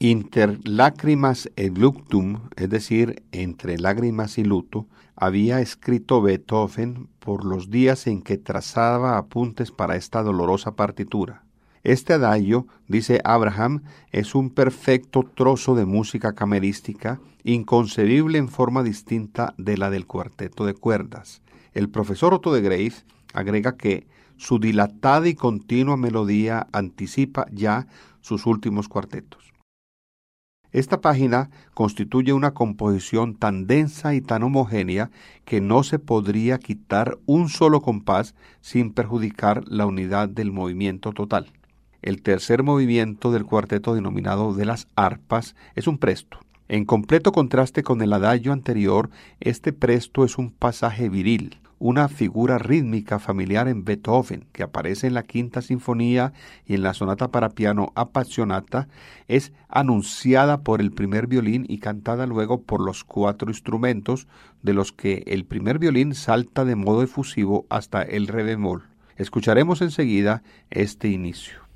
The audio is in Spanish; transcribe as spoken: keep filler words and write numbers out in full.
Inter lágrimas et luctum, es decir, entre lágrimas y luto, había escrito Beethoven por los días en que trazaba apuntes para esta dolorosa partitura. Este adagio, dice Abraham, es un perfecto trozo de música camerística, inconcebible en forma distinta de la del cuarteto de cuerdas. El profesor Otto de Greif agrega que su dilatada y continua melodía anticipa ya sus últimos cuartetos. Esta página constituye una composición tan densa y tan homogénea que no se podría quitar un solo compás sin perjudicar la unidad del movimiento total. El tercer movimiento del cuarteto, denominado de las arpas, es un presto. En completo contraste con el adagio anterior, este presto es un pasaje viril, una figura rítmica familiar en Beethoven, que aparece en la Quinta Sinfonía y en la Sonata para piano Appassionata, es anunciada por el primer violín y cantada luego por los cuatro instrumentos, de los que el primer violín salta de modo efusivo hasta el re bemol. Escucharemos enseguida este inicio.